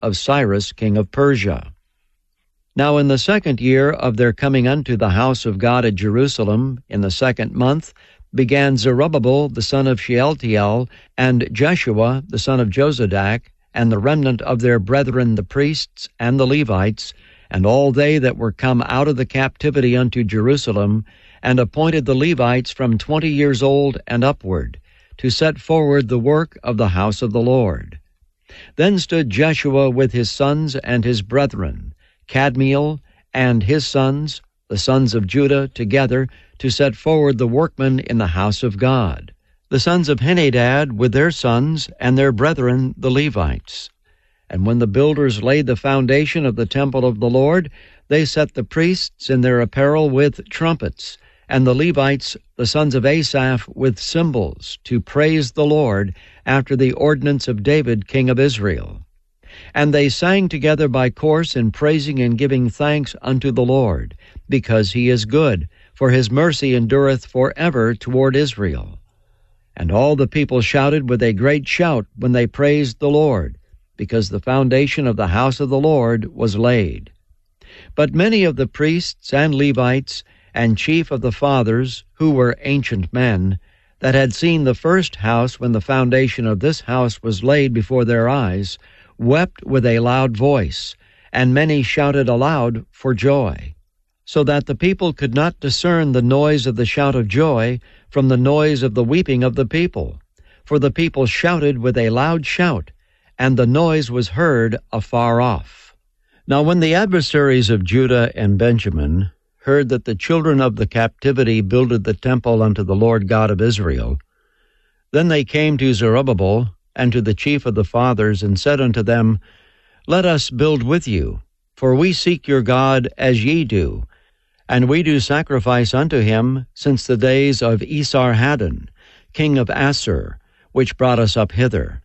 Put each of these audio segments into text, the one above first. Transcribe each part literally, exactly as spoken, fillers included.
of Cyrus king of Persia. Now in the second year of their coming unto the house of God at Jerusalem, in the second month, began Zerubbabel the son of Shealtiel, and Jeshua the son of Jozadak, and the remnant of their brethren the priests and the Levites, and all they that were come out of the captivity unto Jerusalem, and appointed the Levites from twenty years old and upward, to set forward the work of the house of the Lord. Then stood Jeshua with his sons and his brethren, Kadmiel and his sons, the sons of Judah, together, to set forward the workmen in the house of God, the sons of Henadad with their sons and their brethren the Levites. And when the builders laid the foundation of the temple of the Lord, they set the priests in their apparel with trumpets, and the Levites, the sons of Asaph, with cymbals, to praise the Lord, after the ordinance of David king of Israel. And they sang together by course in praising and giving thanks unto the Lord, because he is good, for his mercy endureth for ever toward Israel. And all the people shouted with a great shout when they praised the Lord, because the foundation of the house of the Lord was laid. But many of the priests and Levites, and chief of the fathers, who were ancient men, that had seen the first house when the foundation of this house was laid before their eyes, wept with a loud voice, and many shouted aloud for joy, so that the people could not discern the noise of the shout of joy from the noise of the weeping of the people. For the people shouted with a loud shout, and the noise was heard afar off. Now when the adversaries of Judah and Benjamin heard that the children of the captivity builded the temple unto the Lord God of Israel, then they came to Zerubbabel and to the chief of the fathers, and said unto them, Let us build with you, for we seek your God as ye do, and we do sacrifice unto him since the days of Esarhaddon, king of Assur, which brought us up hither.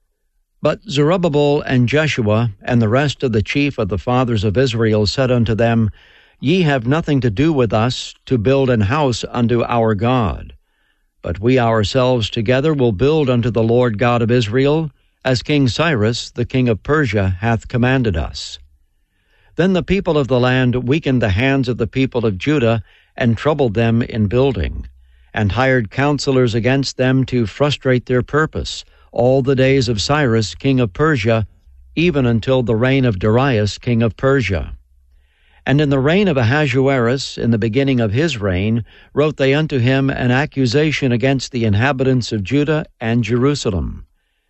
But Zerubbabel and Jeshua and the rest of the chief of the fathers of Israel said unto them, Ye have nothing to do with us to build an house unto our God. But we ourselves together will build unto the Lord God of Israel, as King Cyrus the king of Persia hath commanded us. Then the people of the land weakened the hands of the people of Judah, and troubled them in building, and hired counselors against them to frustrate their purpose, all the days of Cyrus king of Persia, even until the reign of Darius king of Persia. And in the reign of Ahasuerus, in the beginning of his reign, wrote they unto him an accusation against the inhabitants of Judah and Jerusalem.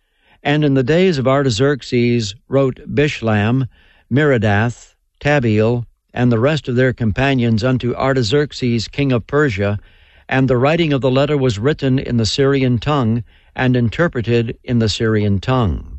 And in the days of Artaxerxes wrote Bishlam, Miridath, Tabeel, and the rest of their companions unto Artaxerxes king of Persia, and the writing of the letter was written in the Syrian tongue, and interpreted in the Syrian tongue.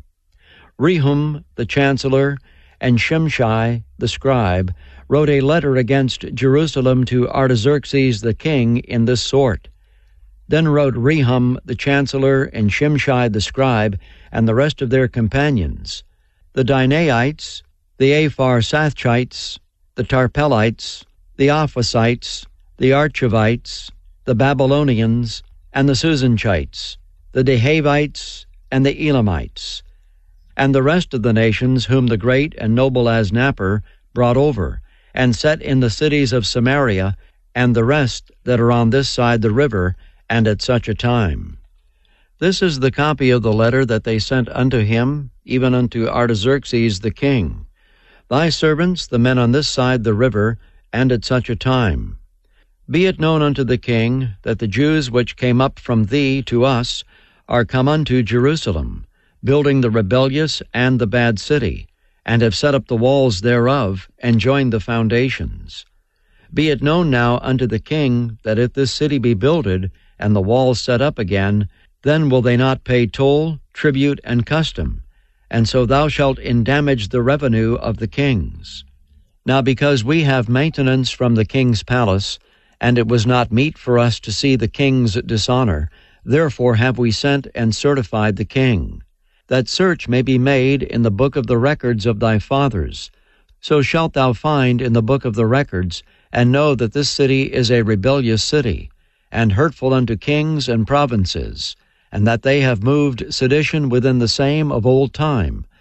Rehum the chancellor, and Shimshai the scribe, wrote a letter against Jerusalem to Artaxerxes the king in this sort. Then wrote Rehum the chancellor, and Shimshai the scribe, and the rest of their companions, the Dinaites, the Apharsathites, the Tarpelites, the Ophasites, the Archivites, the Babylonians, and the Susanchites, the Dehavites, and the Elamites, and the rest of the nations whom the great and noble Asnapper brought over, and set in the cities of Samaria, and the rest that are on this side the river, and at such a time. This is the copy of the letter that they sent unto him, even unto Artaxerxes the king. Thy servants, the men on this side the river, and at such a time. Be it known unto the king, that the Jews which came up from thee to us are come unto Jerusalem, building the rebellious and the bad city, and have set up the walls thereof, and joined the foundations. Be it known now unto the king, that if this city be builded, and the walls set up again, then will they not pay toll, tribute, and custom, and so thou shalt endamage the revenue of the kings. Now because we have maintenance from the king's palace, and it was not meet for us to see the king's dishonor, therefore have we sent and certified the king, that search may be made in the book of the records of thy fathers. So shalt thou find in the book of the records, and know that this city is a rebellious city, and hurtful unto kings and provinces, and that they have moved sedition within the same of old time.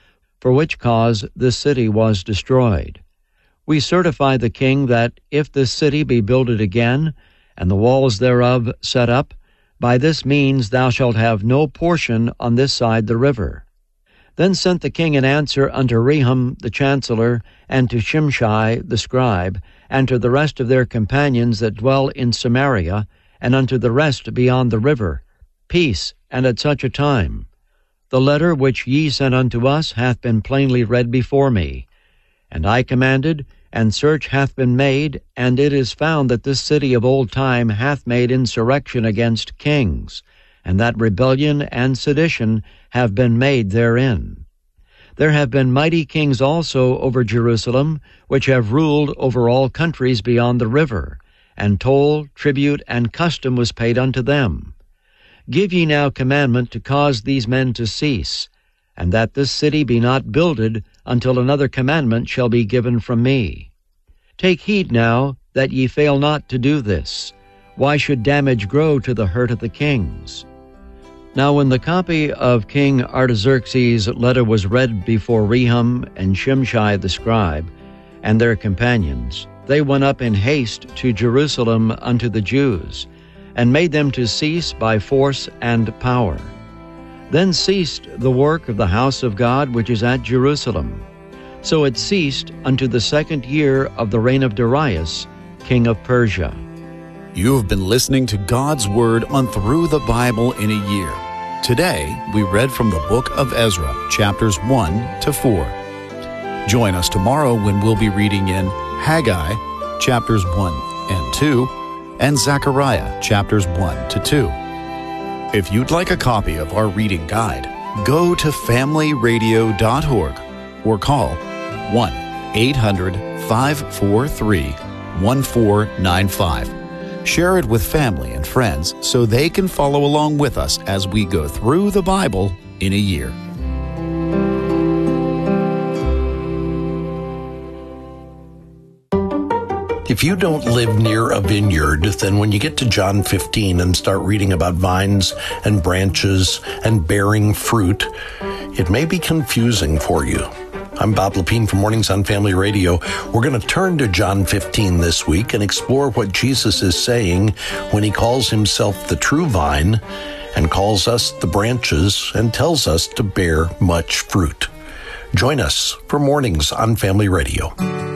for which cause this city was destroyed. We certify the king that if this city be builded again, and the walls thereof set up, by this means thou shalt have no portion on this side the river. Then sent the king an answer unto Rehum the chancellor, and to Shimshai the scribe, and to the rest of their companions that dwell in Samaria, and unto the rest beyond the river, Peace, and at such a time. The letter which ye sent unto us hath been plainly read before me. And I commanded, and search hath been made, and it is found that this city of old time hath made insurrection against kings, and that rebellion and sedition have been made therein. There have been mighty kings also over Jerusalem, which have ruled over all countries beyond the river, and toll, tribute, and custom was paid unto them. Give ye now commandment to cause these men to cease, and that this city be not builded until another commandment shall be given from me. Take heed now that ye fail not to do this. Why should damage grow to the hurt of the kings? Now when the copy of King Artaxerxes' letter was read before Rehum and Shimshai the scribe and their companions, they went up in haste to Jerusalem unto the Jews, and made them to cease by force and power. Then ceased the work of the house of God which is at Jerusalem. So it ceased unto the second year of the reign of Darius, king of Persia. You have been listening to God's Word on Through the Bible in a Year. Today, we read from the book of Ezra, chapters one to four. Join us tomorrow when we'll be reading in Haggai, chapters one and two, and Zechariah, chapters one to two. If you'd like a copy of our reading guide, go to family radio dot org or call one eight hundred, five four three, one four nine five. Share it with family and friends so they can follow along with us as we go through the Bible in a year. If you don't live near a vineyard, then when you get to John fifteen and start reading about vines and branches and bearing fruit, it may be confusing for you. I'm Bob Lepine from Mornings on Family Radio. We're going to turn to John fifteen this week and explore what Jesus is saying when he calls himself the true vine and calls us the branches and tells us to bear much fruit. Join us for Mornings on Family Radio.